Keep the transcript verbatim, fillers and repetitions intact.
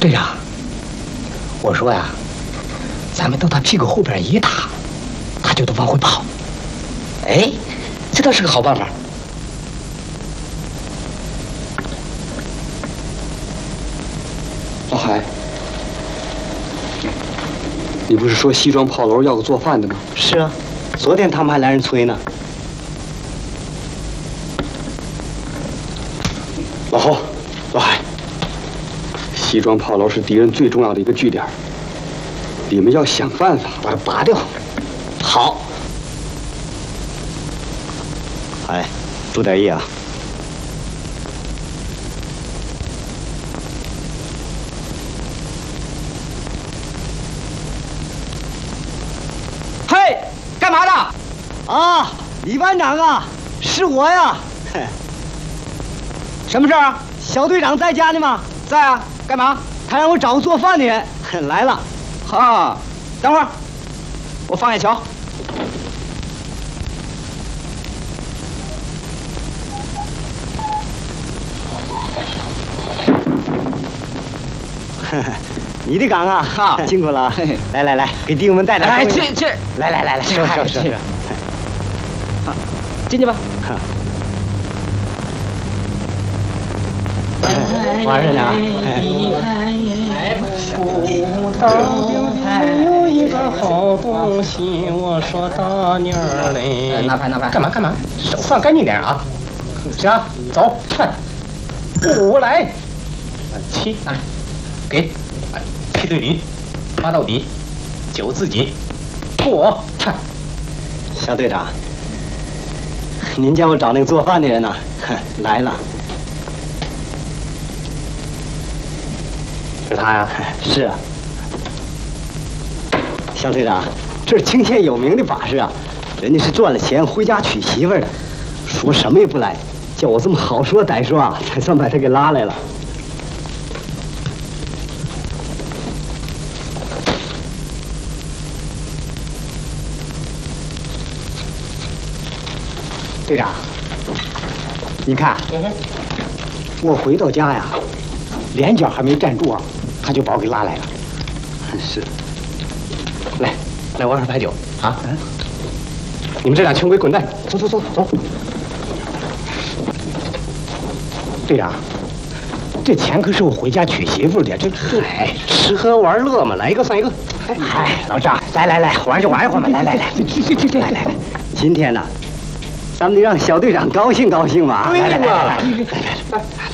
队长，我说呀，咱们到他屁股后边一打，他就都往回跑。哎，这倒是个好办法。 老海，你不是说西庄炮楼要个做饭的吗？ 是啊，昨天他们还来人催呢。 老侯，老海，西庄炮楼是敌人最重要的一个据点，你们要想办法把它拔掉。 好。 哎，注点意啊！ 嘿，干嘛的？ 啊，李班长啊，是我呀！ 什么事儿啊？ 小队长在家呢吗？ 在啊。干嘛？ 他让我找个做饭的人。来了。 哈，等会儿，我放眼瞧。 你的岗啊，哈，辛苦了。来来来，给弟兄们带点。 哎，这这， 来来来来，是是是。 好，进去吧。 玩着呢。 有一个好东西，我说大妞儿嘞。 拿牌拿牌。 干嘛干嘛？手放干净点啊！行，走，看，五来，七，给，七对零，八到底，九自己，过，看。 小队长，您叫我找那个做饭的人呢？来了。 是他呀？ 是啊。小队长，这是清县有名的把式啊，人家是赚了钱回家娶媳妇儿的，说什么也不来，叫我这么好说歹说啊，才算把他给拉来了。队长，你看，我回到家呀，连脚还没站住啊，他就把我给拉来了。是。 来，来玩会牌九啊！嗯，你们这俩穷鬼滚蛋！走走走走。 队长，这钱可是我回家娶媳妇的，这这， 哎，吃喝玩乐嘛，来一个算一个。 哎，老张，来来来，玩就玩一会儿嘛，来来来，去去去去，来来来，今天呢，咱们得让小队长高兴高兴嘛。 对嘛。 来来来来来来。